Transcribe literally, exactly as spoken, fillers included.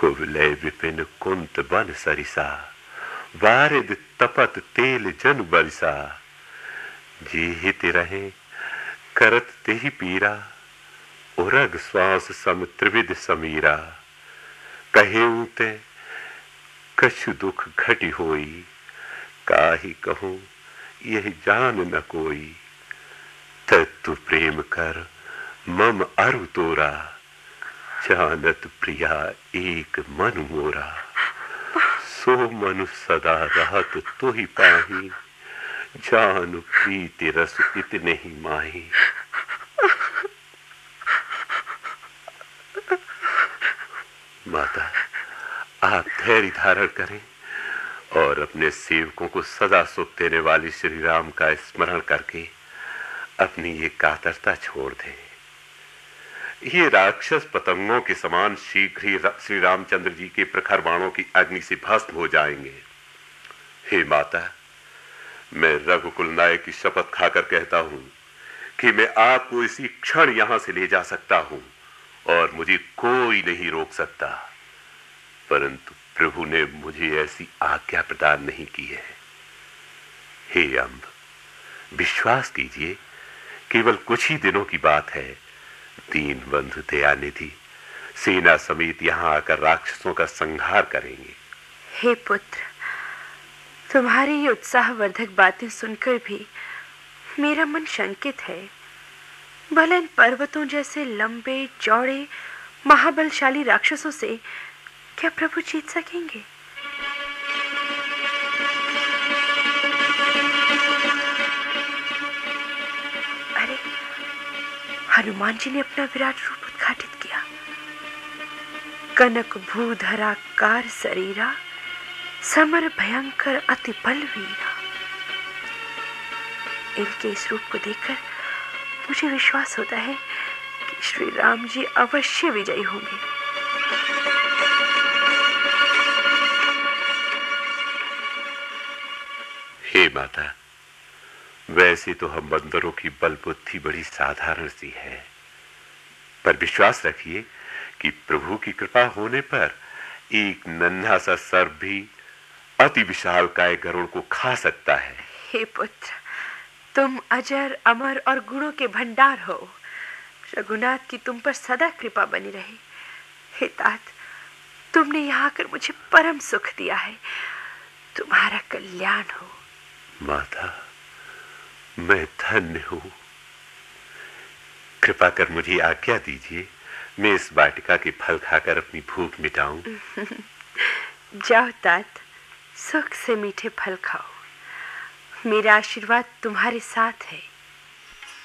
कुवलय विपिन कुंत बन सरिसा, वारिद तपत तेल जन बरसा। जी हित रहे करत तेहि पीरा, उरग श्वास सम त्रिविध समीरा। कहेऊ ते कछु दुख घटि होई, काहि कहूं यह जान न कोई। तत्तु प्रेम कर मम अरु तोरा, जानत प्रिया एक मन मोरा। सो मनु सदा रहत तुहि पाही, जान प्रीति रस इतने ही माही। माता, आप धैर्य धारण करें और अपने सेवकों को सदा सुख देने वाली श्री राम का स्मरण करके अपनी ये कातरता छोड़ दें। ये राक्षस पतंगों के समान शीघ्र ही श्री रामचंद्र जी के प्रखर बाणों की अग्नि से भस्म हो जाएंगे। हे माता, मैं रघुकुल नायक की शपथ खाकर कहता हूं कि मैं आपको इसी क्षण यहां से ले जा सकता हूं और मुझे कोई नहीं रोक सकता, परंतु प्रभु ने मुझे ऐसी आज्ञा प्रदान नहीं की है। हे अम्ब, विश्वास कीजिए, केवल कुछ ही दिनों की बात है। दीन बंधु दयानिधि सेना समेत यहां आकर राक्षसों का संहार करेंगे। हे पुत्र, तुम्हारी ये उत्साहवर्धक बातें सुनकर भी मेरा मन शंकित है। भले इन पर्वतों जैसे लंबे चौड़े महाबलशाली राक्षसों से क्या प्रभु जीत सकेंगे? अरे, हनुमान जी ने अपना विराट रूप उद्घाटित किया। कनक भूधराकार शरीरा, समर भयंकर अति बलवीरा। इनके इस रूप को देखकर मुझे विश्वास होता है कि श्री राम जी अवश्य विजयी होंगे। हे माता, वैसे तो हम बंदरों की बल बुद्धि बड़ी साधारण सी है, पर विश्वास रखिए कि प्रभु की कृपा होने पर एक नन्हा सा सर्प भी अति विशालकाय गरुड़ को खा सकता है। हे पुत्र, तुम अजर अमर और गुणों के भंडार हो। रघुनाथ की तुम पर सदा कृपा बनी रहे। हे तात, तुमने यहाँ आकर मुझे परम सुख दिया है। तुम्हारा कल्याण हो। माता, मैं धन्य हूं। कृपा कर मुझे आज्ञा दीजिए, मैं इस वाटिका के फल खाकर अपनी भूख मिटाऊं। जाओ तात, सुख से मीठे फल खाओ। मेरा आशीर्वाद तुम्हारे साथ है।